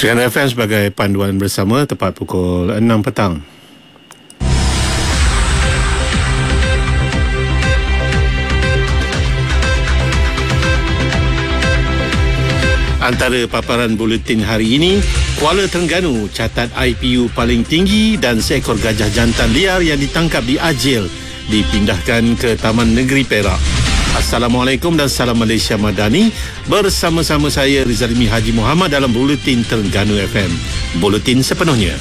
Terengganu FM sebagai panduan bersama tepat pukul 6 petang. Antara paparan buletin hari ini, Kuala Terengganu catat IPU paling tinggi dan seekor gajah jantan liar yang ditangkap di Ajil dipindahkan ke Taman Negeri Perak. Assalamualaikum dan salam Malaysia Madani. Bersama-sama saya Rizalimi Haji Muhammad dalam Buletin Terengganu FM. Buletin sepenuhnya.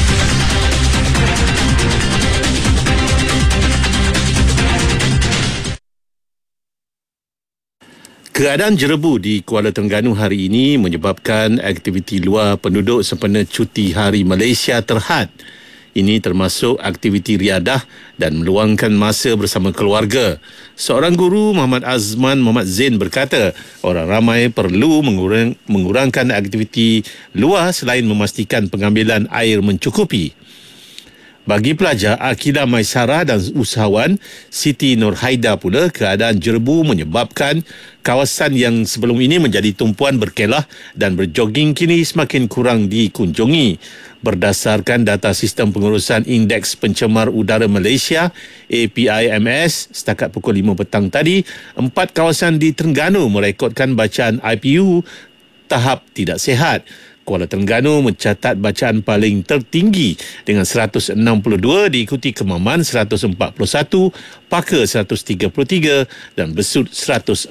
Keadaan jerebu di Kuala Terengganu hari ini menyebabkan aktiviti luar penduduk sempena cuti Hari Malaysia terhad. Ini termasuk aktiviti riadah dan meluangkan masa bersama keluarga. Seorang guru, Muhammad Azman Muhammad Zain berkata, orang ramai perlu mengurangkan aktiviti luar selain memastikan pengambilan air mencukupi. Bagi pelajar, Akila Maisarah dan usahawan Siti Nurhaida pula, keadaan jerebu menyebabkan kawasan yang sebelum ini menjadi tumpuan berkelah dan berjoging kini semakin kurang dikunjungi. Berdasarkan data Sistem Pengurusan Indeks Pencemar Udara Malaysia APIMS, setakat pukul 5 petang tadi, 4 kawasan di Terengganu merekodkan bacaan IPU tahap tidak sihat. Kuala Terengganu mencatat bacaan paling tertinggi dengan 162, diikuti Kemaman 141, Paka 133 dan Besut 145.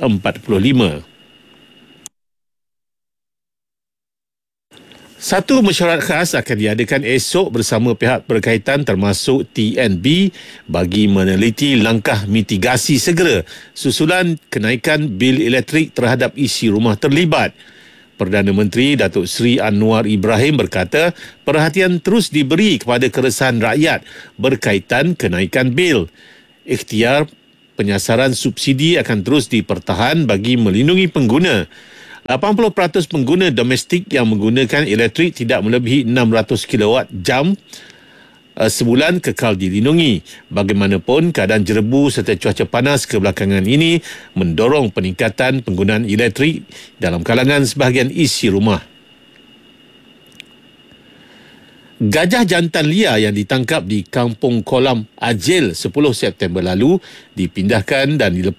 Satu mesyuarat khas akan diadakan esok bersama pihak berkaitan termasuk TNB bagi meneliti langkah mitigasi segera susulan kenaikan bil elektrik terhadap isi rumah terlibat. Perdana Menteri Datuk Seri Anwar Ibrahim berkata perhatian terus diberi kepada keresahan rakyat berkaitan kenaikan bil. Ikhtiar penyasaran subsidi akan terus dipertahan bagi melindungi pengguna. 80% pengguna domestik yang menggunakan elektrik tidak melebihi 600 kilowatt jam sebulan kekal dilindungi. Bagaimanapun, keadaan jerebu serta cuaca panas kebelakangan ini mendorong peningkatan penggunaan elektrik dalam kalangan sebahagian isi rumah. Gajah jantan liar yang ditangkap di Kampung Kolam Ajil 10 September lalu dipindahkan dan